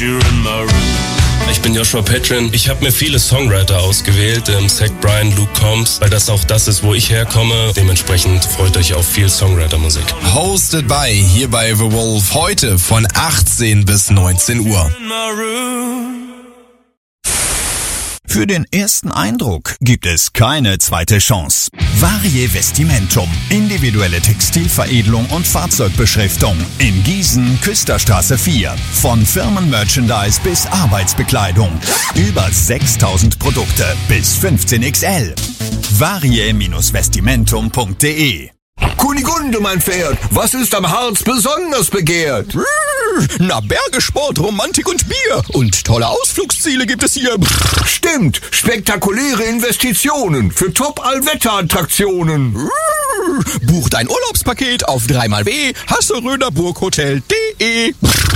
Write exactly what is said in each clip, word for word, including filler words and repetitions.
Ich bin Joshua Petrin. Ich habe mir viele Songwriter ausgewählt, ähm, Zach Bryan, Luke Combs, weil das auch das ist, wo ich herkomme. Dementsprechend freut euch auf viel Songwriter-Musik. Hosted by hier bei The Wolf heute von achtzehn bis neunzehn Uhr. Für den ersten Eindruck gibt es keine zweite Chance. Varie Vestimentum. Individuelle Textilveredelung und Fahrzeugbeschriftung. In Gießen, Küsterstraße vier. Von Firmenmerchandise bis Arbeitsbekleidung. Über sechstausend Produkte bis fünfzehn X L. varie Vestimentum punkt de. Kunigunde, mein Pferd, was ist am Harz besonders begehrt? Na, Bergesport, Romantik und Bier. Und tolle Ausflugsziele gibt es hier. Stimmt, spektakuläre Investitionen für Top-Allwetter-Attraktionen. Buch dein Urlaubspaket auf dreimal w hasseröderburghotel punkt de.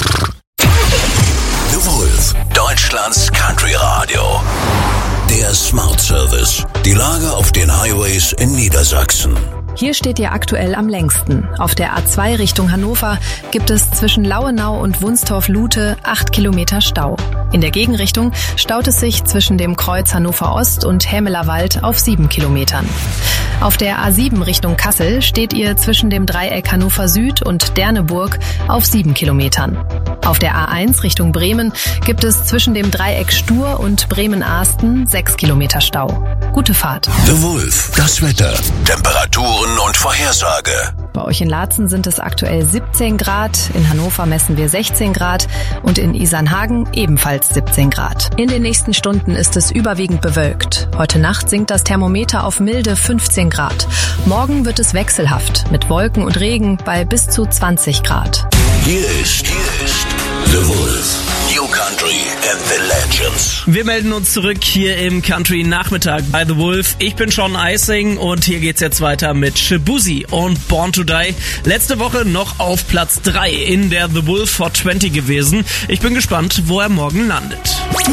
The Wolf, Deutschlands Country Radio. Der Smart Service. Die Lage auf den Highways in Niedersachsen. Hier steht ihr aktuell am längsten. Auf der A zwei Richtung Hannover gibt es zwischen Lauenau und Wunstorf-Lute acht Kilometer Stau. In der Gegenrichtung staut es sich zwischen dem Kreuz Hannover Ost und Hämeler Wald auf sieben Kilometern. Auf der A sieben Richtung Kassel steht ihr zwischen dem Dreieck Hannover Süd und Derneburg auf sieben Kilometern. Auf der A eins Richtung Bremen gibt es zwischen dem Dreieck Stur und Bremen-Ahsten sechs Kilometer Stau. Gute Fahrt. The Wolf, das Wetter, Temperaturen und Vorhersage. Bei euch in Laatzen sind es aktuell siebzehn Grad, in Hannover messen wir sechzehn Grad und in Isernhagen ebenfalls siebzehn Grad. In den nächsten Stunden ist es überwiegend bewölkt. Heute Nacht sinkt das Thermometer auf milde fünfzehn Grad. Morgen wird es wechselhaft mit Wolken und Regen bei bis zu zwanzig Grad. Hier ist, hier ist The Wolf. New Country and the Legends. Wir melden uns zurück hier im Country Nachmittag bei The Wolf. Ich bin Sean Icing und hier geht's jetzt weiter mit Shibuzi und Born to Die. Letzte Woche noch auf Platz drei in der The Wolf Hot zwanzig gewesen. Ich bin gespannt, wo er morgen landet.